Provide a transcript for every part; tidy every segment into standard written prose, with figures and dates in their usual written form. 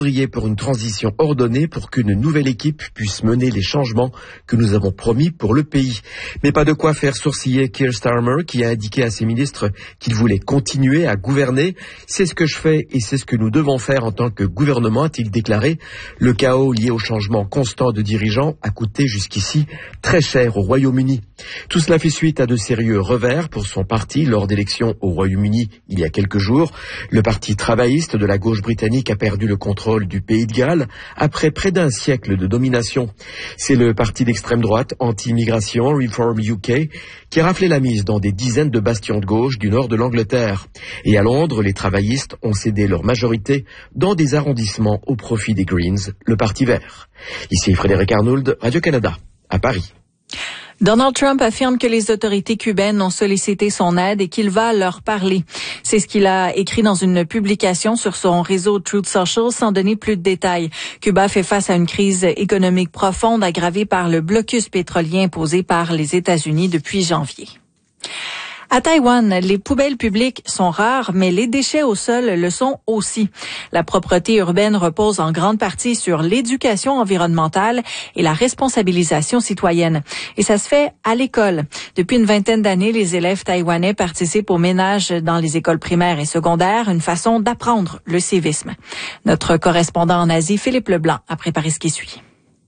Pour une transition ordonnée pour qu'une nouvelle équipe puisse mener les changements que nous avons promis pour le pays. Mais pas de quoi faire sourciller Keir Starmer qui a indiqué à ses ministres qu'il voulait continuer à gouverner. C'est ce que je fais et c'est ce que nous devons faire en tant que gouvernement, a-t-il déclaré. Le chaos lié au changement constant de dirigeants a coûté jusqu'ici très cher au Royaume-Uni. Tout cela fait suite à de sérieux revers pour son parti lors d'élections au Royaume-Uni il y a quelques jours. Le parti travailliste de la gauche britannique a perdu le contrôle du Pays de Galles après près d'un siècle de domination. C'est le parti d'extrême droite anti-immigration Reform UK qui a raflé la mise dans des dizaines de bastions de gauche du nord de l'Angleterre. Et à Londres, les travaillistes ont cédé leur majorité dans des arrondissements au profit des Greens, le parti vert. Ici Frédéric Arnould, Radio-Canada, à Paris. Donald Trump affirme que les autorités cubaines ont sollicité son aide et qu'il va leur parler. C'est ce qu'il a écrit dans une publication sur son réseau Truth Social sans donner plus de détails. Cuba fait face à une crise économique profonde aggravée par le blocus pétrolier imposé par les États-Unis depuis janvier. À Taïwan, les poubelles publiques sont rares, mais les déchets au sol le sont aussi. La propreté urbaine repose en grande partie sur l'éducation environnementale et la responsabilisation citoyenne. Et ça se fait à l'école. Depuis une vingtaine d'années, les élèves taïwanais participent au ménage dans les écoles primaires et secondaires, une façon d'apprendre le civisme. Notre correspondant en Asie, Philippe Leblanc, a préparé ce qui suit.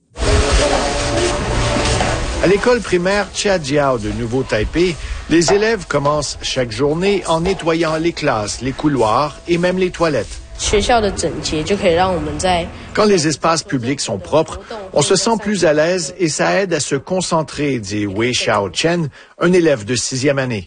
À l'école primaire Chiajiao de Nouveau-Taipei, les élèves commencent chaque journée en nettoyant les classes, les couloirs et même les toilettes. Quand les espaces publics sont propres, on se sent plus à l'aise et ça aide à se concentrer, dit Wei Xiaochen, un élève de 6e année.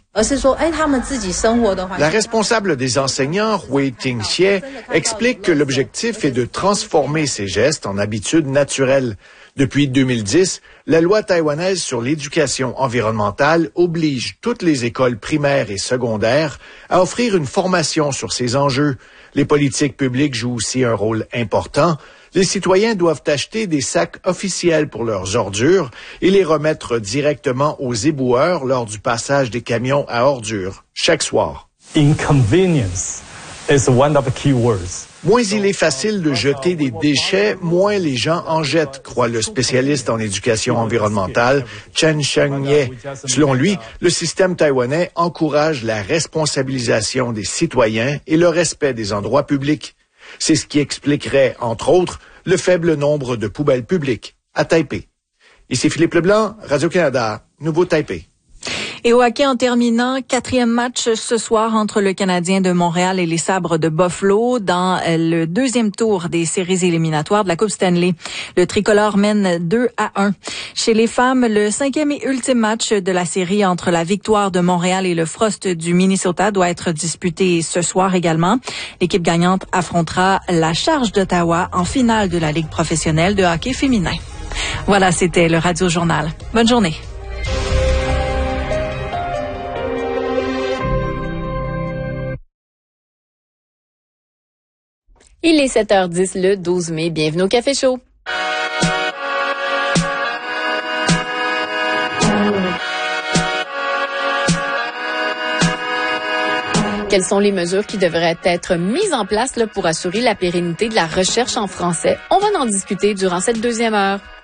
La responsable des enseignants, Wei Tingxie, explique que l'objectif est de transformer ces gestes en habitudes naturelles. Depuis 2010, la loi taïwanaise sur l'éducation environnementale oblige toutes les écoles primaires et secondaires à offrir une formation sur ces enjeux. Les politiques publiques jouent aussi un rôle important. Les citoyens doivent acheter des sacs officiels pour leurs ordures et les remettre directement aux éboueurs lors du passage des camions à ordures, chaque soir. Inconvenience is one of the key words. Moins il est facile de jeter des déchets, moins les gens en jettent, croit le spécialiste en éducation environnementale Chen Sheng-Ye. Selon lui, le système taïwanais encourage la responsabilisation des citoyens et le respect des endroits publics. C'est ce qui expliquerait, entre autres, le faible nombre de poubelles publiques à Taipei. Ici Philippe Leblanc, Radio-Canada, Nouveau-Taipei. Et au hockey en terminant, 4e match ce soir entre le Canadien de Montréal et les Sabres de Buffalo dans le 2e tour des séries éliminatoires de la Coupe Stanley. Le tricolore mène 2-1. Chez les femmes, le 5e et ultime match de la série entre la Victoire de Montréal et le Frost du Minnesota doit être disputé ce soir également. L'équipe gagnante affrontera la Charge d'Ottawa en finale de la Ligue professionnelle de hockey féminin. Voilà, c'était le Radio Journal. Bonne journée. Il est 7h10 le 12 mai. Bienvenue au Café Chaud. Quelles sont les mesures qui devraient être mises en place pour assurer la pérennité de la recherche en français? On va en discuter durant cette 2e heure.